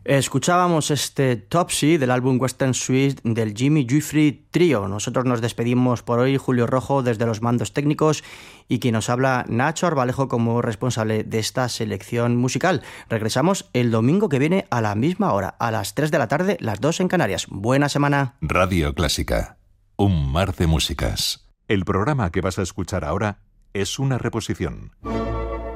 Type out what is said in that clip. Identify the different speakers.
Speaker 1: Escuchábamos este Topsy del álbum Western Suite del Jimmy Giuffre Trio. Nosotros nos despedimos por hoy, Julio Rojo desde los mandos técnicos y quien nos habla, Nacho Arbalejo, como responsable de esta selección musical. Regresamos el domingo que viene a la misma hora, a las 3 de la tarde, las 2 en Canarias. Buena semana.
Speaker 2: Radio Clásica, un mar de músicas. El programa que vas a escuchar ahora es una reposición.